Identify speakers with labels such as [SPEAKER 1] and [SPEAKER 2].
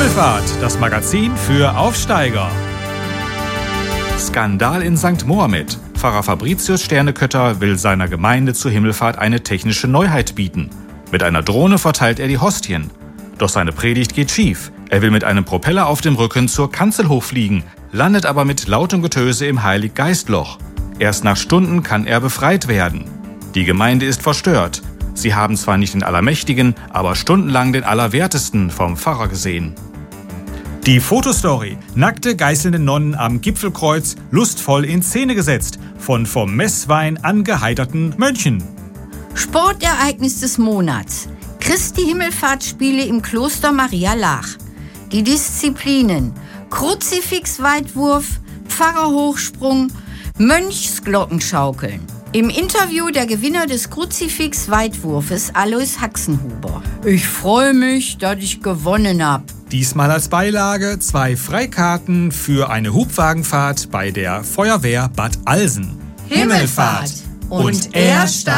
[SPEAKER 1] Himmelfahrt, das Magazin für Aufsteiger. Skandal in St. Mohammed. Pfarrer Fabricius Sternekötter will seiner Gemeinde zur Himmelfahrt eine technische Neuheit bieten. Mit einer Drohne verteilt er die Hostien. Doch seine Predigt geht schief. Er will mit einem Propeller auf dem Rücken zur Kanzel hochfliegen, landet aber mit lautem Getöse im Heiliggeistloch. Erst nach Stunden kann er befreit werden. Die Gemeinde ist verstört. Sie haben zwar nicht den Allermächtigen, aber stundenlang den Allerwertesten vom Pfarrer gesehen. Die Fotostory. Nackte, geißelnde Nonnen am Gipfelkreuz, lustvoll in Szene gesetzt. Von vom Messwein angeheiterten Mönchen.
[SPEAKER 2] Sportereignis des Monats. Christi Himmelfahrtsspiele im Kloster Maria Laach. Die Disziplinen: Kruzifixweitwurf, Pfarrerhochsprung, Mönchsglockenschaukeln. Im Interview der Gewinner des Kruzifixweitwurfes, Alois Haxenhuber. Ich freue mich, dass ich gewonnen habe.
[SPEAKER 1] Diesmal als Beilage 2 Freikarten für eine Hubwagenfahrt bei der Feuerwehr Bad Alsen.
[SPEAKER 2] Himmelfahrt. Und er starb.